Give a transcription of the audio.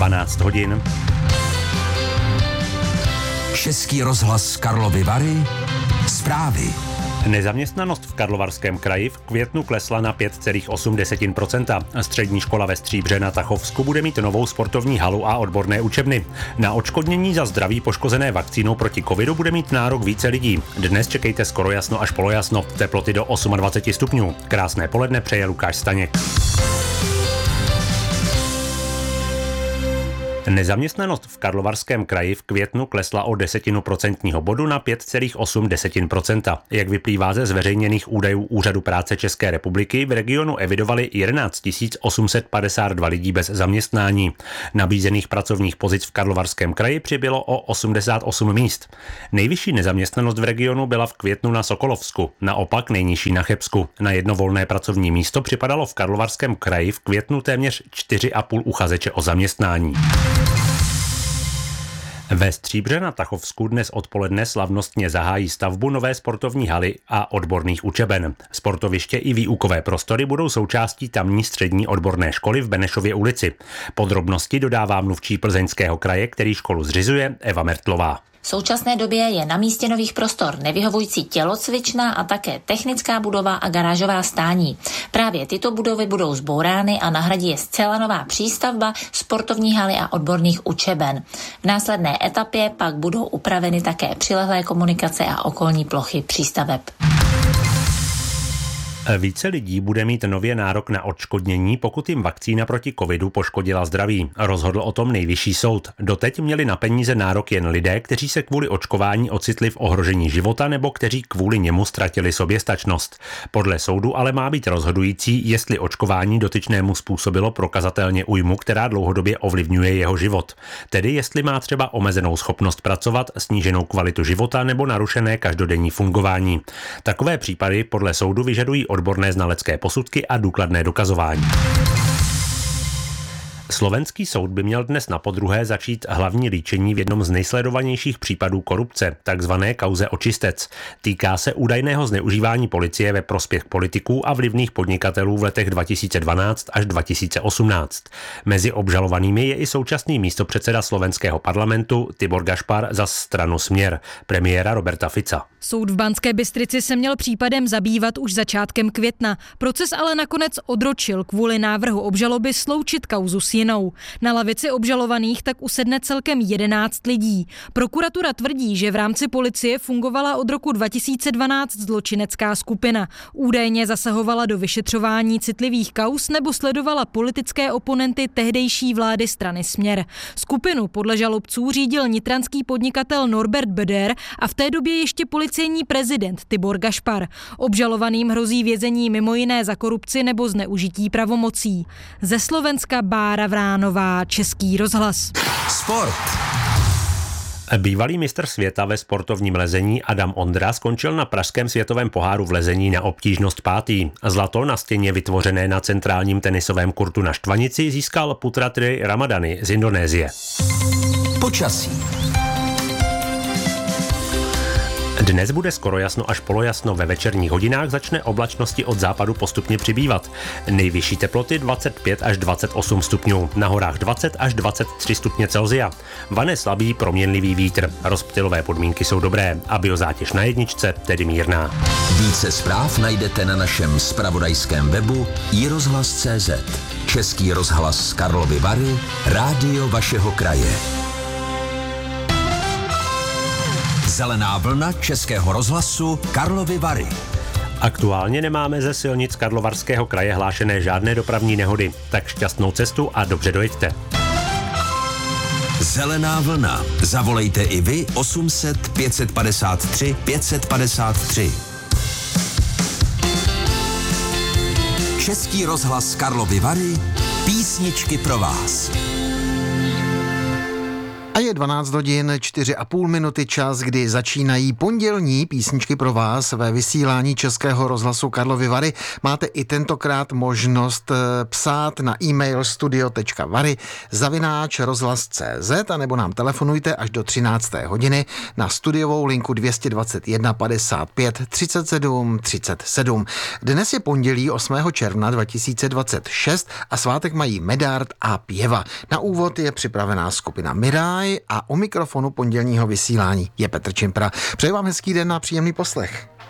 12 hodin. Český rozhlas Karlovy Vary. Zprávy. Nezaměstnanost v Karlovarském kraji v květnu klesla na 5,8%. Střední škola ve Stříbře na Tachovsku bude mít novou sportovní halu a odborné učebny. Na odškodnění za zdraví poškozené vakcínou proti covidu bude mít nárok více lidí. Dnes čekejte skoro jasno až polojasno, teploty do 28 stupňů. Krásné poledne přeje Lukáš Staněk. Nezaměstnanost v Karlovarském kraji v květnu klesla o 0,1% bodu na 5,8%. Jak vyplývá ze zveřejněných údajů Úřadu práce České republiky, v regionu evidovali 11 852 lidí bez zaměstnání. Nabízených pracovních pozic v Karlovarském kraji přibylo o 88 míst. Nejvyšší nezaměstnanost v regionu byla v květnu na Sokolovsku, naopak nejnižší na Chebsku. Na jedno volné pracovní místo připadalo v Karlovarském kraji v květnu téměř 4,5 uchazeče o zaměstnání. Ve Stříbře na Tachovsku dnes odpoledne slavnostně zahájí stavbu nové sportovní haly a odborných učeben. Sportoviště i výukové prostory budou součástí tamní střední odborné školy v Benešově ulici. Podrobnosti dodává mluvčí Plzeňského kraje, který školu zřizuje, Eva Mertlová. V současné době je na místě nových prostor nevyhovující tělocvična a také technická budova a garážová stání. Právě tyto budovy budou zbourány a nahradí je zcela nová přístavba, sportovní haly a odborných učeben. V následné etapě pak budou upraveny také přilehlé komunikace a okolní plochy přístaveb. Více lidí bude mít nově nárok na odškodnění, pokud jim vakcína proti covidu poškodila zdraví. Rozhodl o tom Nejvyšší soud. Doteď měli na peníze nárok jen lidé, kteří se kvůli očkování ocitli v ohrožení života nebo kteří kvůli němu ztratili soběstačnost. Podle soudu ale má být rozhodující, jestli očkování dotyčnému způsobilo prokazatelně újmu, která dlouhodobě ovlivňuje jeho život. Tedy jestli má třeba omezenou schopnost pracovat, sníženou kvalitu života nebo narušené každodenní fungování. Takové případy podle soudu vyžadují odborné znalecké posudky a důkladné dokazování. Slovenský soud by měl dnes napodruhé začít hlavní líčení v jednom z nejsledovanějších případů korupce, takzvané kauze Očistec. Týká se údajného zneužívání policie ve prospěch politiků a vlivných podnikatelů v letech 2012 až 2018. Mezi obžalovanými je i současný místopředseda slovenského parlamentu Tibor Gašpar za stranu Směr, premiéra Roberta Fica. Soud v Banské Bystrici se měl případem zabývat už začátkem května. Proces ale nakonec odročil kvůli návrhu obžaloby sloučit kauzu s jinou. Na lavici obžalovaných tak usedne celkem 11 lidí. Prokuratura tvrdí, že v rámci policie fungovala od roku 2012 zločinecká skupina. Údajně zasahovala do vyšetřování citlivých kauz nebo sledovala politické oponenty tehdejší vlády strany Směr. Skupinu podle žalobců řídil nitranský podnikatel Norbert Böder a v té době ještě policejní prezident Tibor Gašpar. Obžalovaným hrozí vězení mimo jiné za korupci nebo zneužití pravomocí. Ze Slovenska Bára Vránová, Český rozhlas. Sport. Bývalý mistr světa ve sportovním lezení Adam Ondra skončil na pražském světovém poháru v lezení na obtížnost 5. Zlato na stěně vytvořené na centrálním tenisovém kurtu na Štvanici získal Putratri Ramadani z Indonésie. Počasí. Dnes bude skoro jasno až polojasno, ve večerních hodinách začne oblačnosti od západu postupně přibývat. Nejvyšší teploty 25 až 28 stupňů, na horách 20 až 23 stupně Celsia. Vane slabý proměnlivý vítr, rozptylové podmínky jsou dobré a biozátěž na jedničce, tedy mírná. Více zpráv najdete na našem zpravodajském webu iRozhlas.cz. Český rozhlas Karlovy Vary, rádio vašeho kraje. Zelená vlna Českého rozhlasu Karlovy Vary. Aktuálně nemáme ze silnic Karlovarského kraje hlášené žádné dopravní nehody, tak šťastnou cestu a dobře dojeďte. Zelená vlna. Zavolejte i vy 800 553 553. Český rozhlas Karlovy Vary. Písničky pro vás. A je 12 hodin 4,5 minuty čas, kdy začínají pondělní písničky pro vás ve vysílání Českého rozhlasu Karlovy Vary. Máte i tentokrát možnost psát na e-mail studio.vary@rozhlas.cz a nebo nám telefonujte až do 13. hodiny na studiovou linku 221 55 37 37. Dnes je pondělí 8. června 2026 a svátek mají Medard a Pěva. Na úvod je připravená skupina Miraj a u mikrofonu pondělního vysílání je Petr Čimpra. Přeji vám hezký den a příjemný poslech.